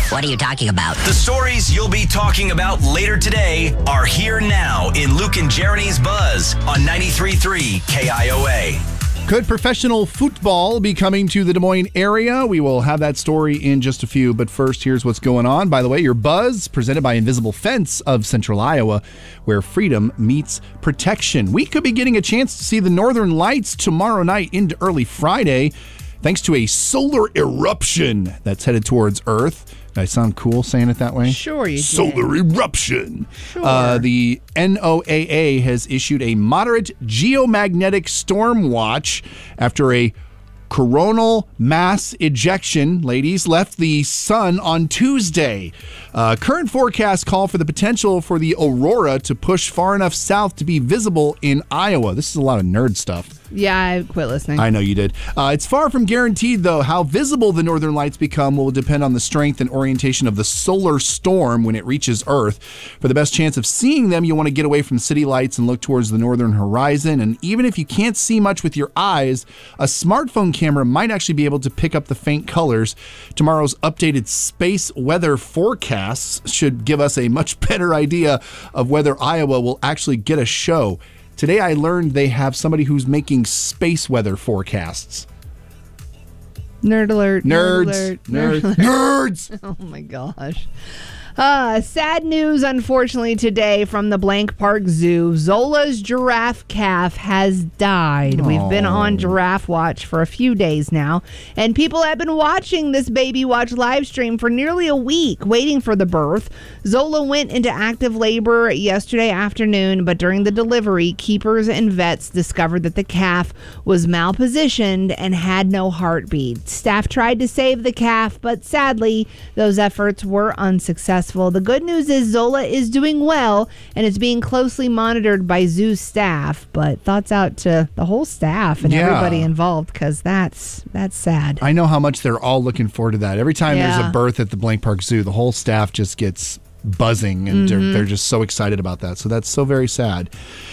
What are you talking about? The stories you'll be talking about later today are here now in Luke and Jeremy's Buzz on 93.3 KIOA. Could professional football be coming to the Des Moines area? We will have that story in just a few, but first, here's what's going on. By the way, your Buzz, presented by Invisible Fence of Central Iowa, where freedom meets protection. We could be getting a chance to see the Northern Lights tomorrow night into early Friday, thanks to a solar eruption that's headed towards Earth. Did I sound cool saying it that way? Sure you did. Solar eruption. Sure. The NOAA has issued a moderate geomagnetic storm watch after a coronal mass ejection, ladies, left the sun on Tuesday. Current forecasts call for the potential for the aurora to push far enough south to be visible in Iowa. This is a lot of nerd stuff. Yeah, I quit listening. I know you did. It's far from guaranteed, though. How visible the northern lights become will depend on the strength and orientation of the solar storm when it reaches Earth. For the best chance of seeing them, you want to get away from city lights and look towards the northern horizon. And even if you can't see much with your eyes, a smartphone camera might actually be able to pick up the faint colors. Tomorrow's updated space weather forecasts should give us a much better idea of whether Iowa will actually get a show. Today I learned they have somebody who's making space weather forecasts. Nerd alert. Nerds. Nerd alert. Nerds. Oh my gosh. Sad news, unfortunately, today from the Blank Park Zoo. Zola's giraffe calf has died. We've been on Giraffe Watch for a few days now, and people have been watching this Baby Watch live stream for nearly a week, waiting for the birth. Zola went into active labor yesterday afternoon, but during the delivery, keepers and vets discovered that the calf was malpositioned and had no heartbeat. Staff tried to save the calf, but sadly, those efforts were unsuccessful. The good news is Zola is doing well and is being closely monitored by zoo staff, but thoughts out to the whole staff and everybody involved, because that's sad. I know how much they're all looking forward to that. Every time there's a birth at the Blank Park Zoo, the whole staff just gets buzzing, and they're just so excited about that. So that's so very sad.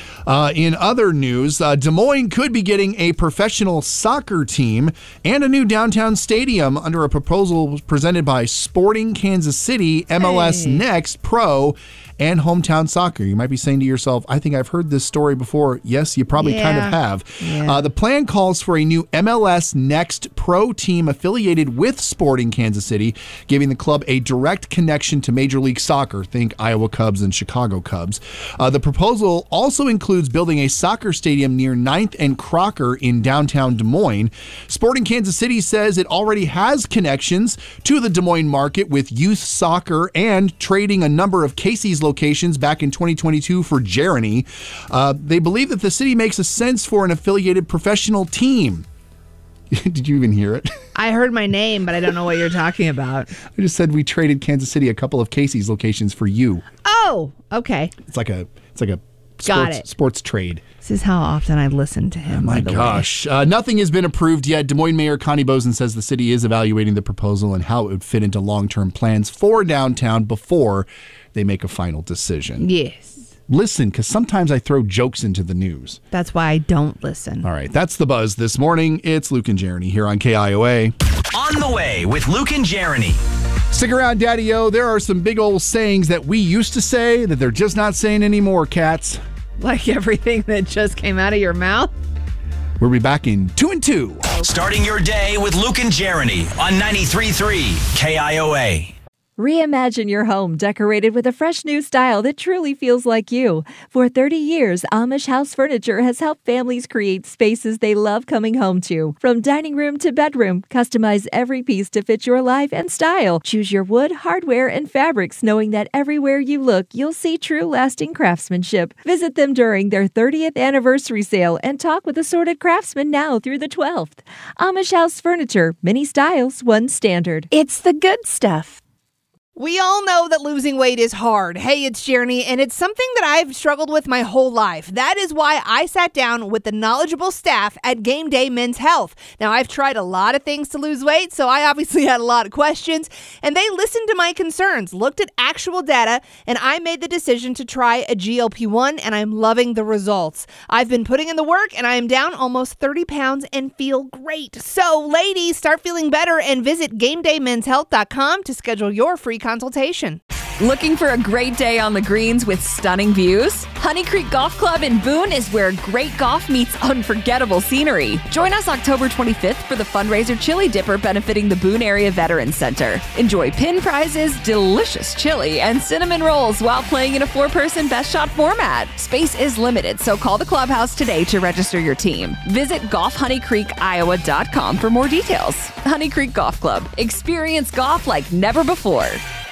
In other news, Des Moines could be getting a professional soccer team and a new downtown stadium under a proposal presented by Sporting Kansas City, MLS Next Pro, and Hometown Soccer. You might be saying to yourself, I think I've heard this story before. Yes, you probably kind of have. Yeah. The plan calls for a new MLS Next Pro team affiliated with Sporting Kansas City, giving the club a direct connection to Major League Soccer. Think Iowa Cubs and Chicago Cubs. The proposal also includes building a soccer stadium near 9th and Crocker in downtown Des Moines. Sporting Kansas City says it already has connections to the Des Moines market with youth soccer and trading a number of Casey's locations back in 2022 for Jeremy. They believe that the city makes a sense for an affiliated professional team. Did you even hear it? I heard my name, but I don't know what you're talking about. I just said we traded Kansas City a couple of Casey's locations for you. Oh, okay. It's like a Got it. sports trade. This is how often I listen to him. My gosh. Nothing has been approved yet. Des Moines Mayor Connie Boesen says the city is evaluating the proposal and how it would fit into long-term plans for downtown before they make a final decision. Yes. Listen, because sometimes I throw jokes into the news. That's why I don't listen. All right, that's the Buzz this morning. It's Luke and Jeremy here on KIOA. On the way with Luke and Jeremy. Stick around, Daddy-O. There are some big old sayings that we used to say that they're just not saying anymore, cats. Like everything that just came out of your mouth? We'll be back in 2 and 2. Starting your day with Luke and Jeremy on 93.3 KIOA. Reimagine your home decorated with a fresh new style that truly feels like you. For 30 years, Amish House Furniture has helped families create spaces they love coming home to. From dining room to bedroom, customize every piece to fit your life and style. Choose your wood, hardware, and fabrics, knowing that everywhere you look, you'll see true lasting craftsmanship. Visit them during their 30th anniversary sale and talk with assorted craftsmen now through the 12th. Amish House Furniture, many styles, one standard. It's the good stuff. We all know that losing weight is hard. Hey, it's Jeremy, and it's something that I've struggled with my whole life. That is why I sat down with the knowledgeable staff at Game Day Men's Health. Now, I've tried a lot of things to lose weight, so I obviously had a lot of questions, and they listened to my concerns, looked at actual data, and I made the decision to try a GLP-1, and I'm loving the results. I've been putting in the work, and I am down almost 30 pounds and feel great. So, ladies, start feeling better and visit GameDayMen'sHealth.com to schedule your free consultation. Looking for a great day on the greens with stunning views? Honey Creek Golf Club in Boone is where great golf meets unforgettable scenery. Join us October 25th for the fundraiser Chili Dipper benefiting the Boone Area Veterans Center. Enjoy pin prizes, delicious chili, and cinnamon rolls while playing in a 4-person best shot format. Space is limited, so call the clubhouse today to register your team. Visit golfhoneycreekiowa.com for more details. Honey Creek Golf Club. Experience golf like never before.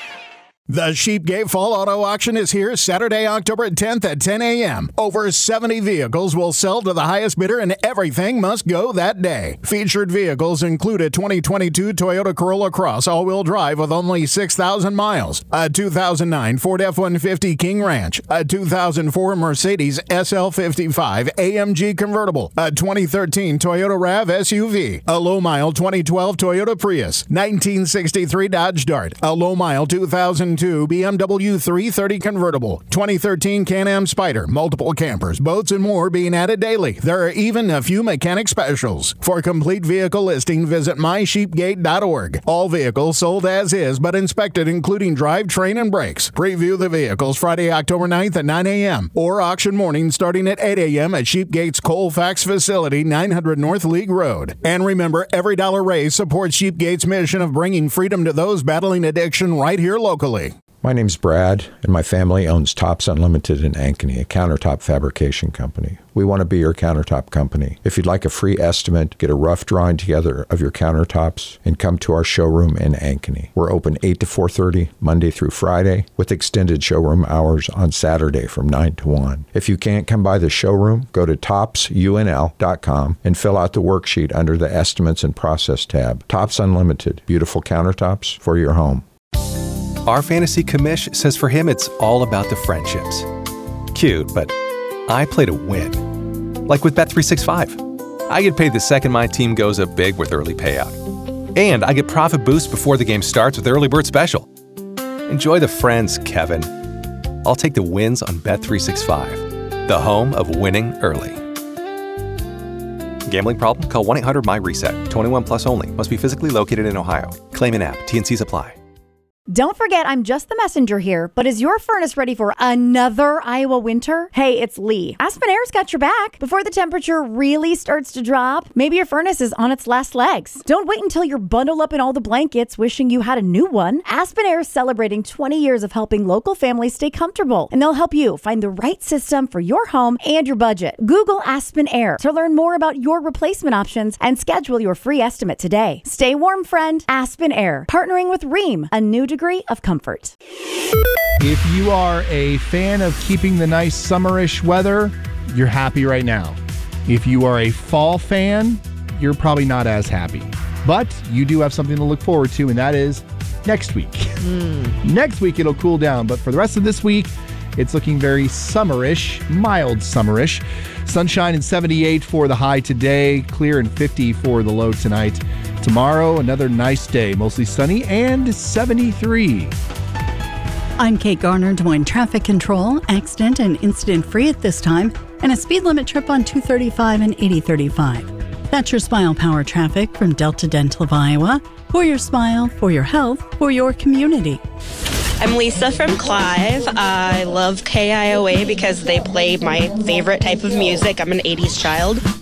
The Sheepgate Fall Auto Auction is here Saturday, October 10th at 10 a.m. Over 70 vehicles will sell to the highest bidder and everything must go that day. Featured vehicles include a 2022 Toyota Corolla Cross all-wheel drive with only 6,000 miles, a 2009 Ford F-150 King Ranch, a 2004 Mercedes SL55 AMG convertible, a 2013 Toyota RAV SUV, a low-mile 2012 Toyota Prius, 1963 Dodge Dart, a low-mile 2002 BMW 330 convertible, 2013 Can-Am Spyder, multiple campers, boats, and more being added daily. There are even a few mechanic specials. For complete vehicle listing, visit mysheepgate.org. All vehicles sold as is, but inspected including drivetrain and brakes. Preview the vehicles Friday, October 9th at 9 a.m. or auction morning starting at 8 a.m. at Sheepgate's Colfax facility, 900 North League Road. And remember, every dollar raised supports Sheepgate's mission of bringing freedom to those battling addiction right here locally. My name's Brad, and my family owns Tops Unlimited in Ankeny, a countertop fabrication company. We want to be your countertop company. If you'd like a free estimate, get a rough drawing together of your countertops, and come to our showroom in Ankeny. We're open 8 to 4:30, Monday through Friday, with extended showroom hours on Saturday from 9 to 1. If you can't come by the showroom, go to topsunl.com and fill out the worksheet under the Estimates and Process tab. Tops Unlimited, beautiful countertops for your home. Our fantasy commish says for him it's all about the friendships. Cute, but I play to win. Like with Bet365. I get paid the second my team goes up big with early payout. And I get profit boost before the game starts with Early Bird Special. Enjoy the friends, Kevin. I'll take the wins on Bet365, the home of winning early. Gambling problem? Call 1-800-MY-RESET. 21 plus only. Must be physically located in Ohio. Claim in app. T&Cs apply. Don't forget, I'm just the messenger here, but is your furnace ready for another Iowa winter? Hey, it's Lee. Aspen Air's got your back. Before the temperature really starts to drop, maybe your furnace is on its last legs. Don't wait until you're bundled up in all the blankets wishing you had a new one. Aspen Air is celebrating 20 years of helping local families stay comfortable, and they'll help you find the right system for your home and your budget. Google Aspen Air to learn more about your replacement options and schedule your free estimate today. Stay warm, friend. Aspen Air, partnering with Rheem, a new degree of comfort. If you are a fan of keeping the nice summerish weather, you're happy right now. If you are a fall fan, you're probably not as happy. But you do have something to look forward to, and that is next week. Next week it'll cool down, but for the rest of this week, it's looking very summerish, mild summerish. Sunshine and 78 for the high today, clear and 50 for the low tonight. Tomorrow, another nice day, mostly sunny and 73. I'm Kate Garner, Des Moines Traffic Control. Accident and incident free at this time, and a speed limit trip on 235 and 8035. That's your Smile Power traffic from Delta Dental of Iowa. For your smile, for your health, for your community. I'm Lisa from Clive. I love KIOA because they play my favorite type of music. I'm an 80s child.